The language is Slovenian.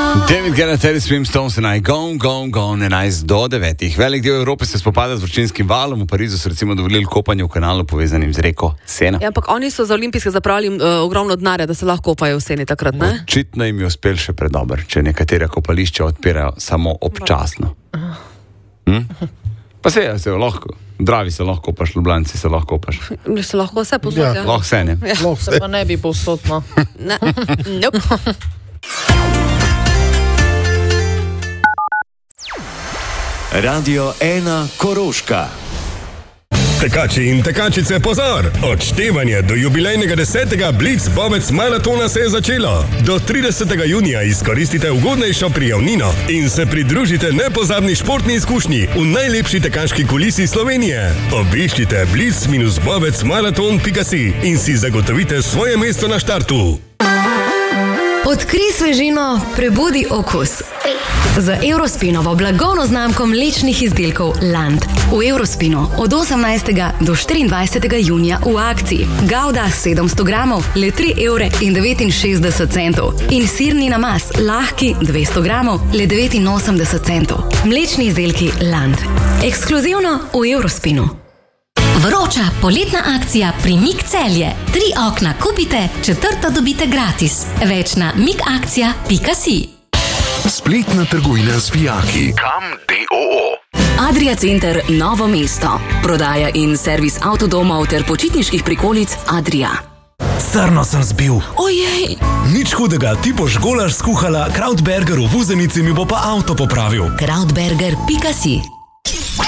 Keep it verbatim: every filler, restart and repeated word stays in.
David Guetta, Terry Swim, Stones in I Gone, Gone, Gone, enajst do devetih. Velik del Evrope se spopada z vročinskim valom. V Parizu so recimo dovolili kopanje v kanalu povezanim z reko Sena. Ja, ampak oni so za olimpijske zapravili uh, ogromno denarja, da se lahko kopajo v Seni takrat, ne? Očitno jim je uspel še predober, če nekatera kopališča odpirajo samo občasno. Hm? Pa se, se lahko, Dravi se lahko kopaš, Ljubljanci se lahko kopaš. Se lahko vse posod, ja. Lahko vse, ne? Ja. Lahko se pa ne bi povsod, no. Ne, nope. Radio ena Koroška. Tekači in tekačice, pozor! Odštevanje do jubilejnega desetega Blitz Bovec maratona se je začelo. Do tridesetega junija izkoristite ugodnejšo prijavnino in se pridružite nepozabni športni izkušnji v najlepši tekaški kulisi Slovenije. Obiščite blitz bovec maraton pika si in si zagotovite svoje mesto na štartu. Odkrij svežino, prebudi okus. Z Eurospinovo blagovno znamko mlečnih izdelkov Land. V Eurospinu od osemnajstega do štiriindvajsetega junija v akciji Gouda sedemsto gramov le tri evre in devetinšestdeset centov in sirni namaz lahki dvesto gramov le devetinosemdeset centov. Mlečni izdelki Land. Ekskluzivno v Eurospinu. Vroča poletna akcija pri Mik Celje. Tri okna kupite, četrto dobite gratis. Več na mikakcija pika si. Spletna trgovina z vijaki. Kam D O O. Adria Center Novo mesto. Prodaja in servis avtodomov ter počitniških prikolic Adria. Srno sem zbil. Ojej! Nič hudega, ti boš golaž skuhala, Krautberger v vuzenici mi bo pa avto popravil. krautberger pika si.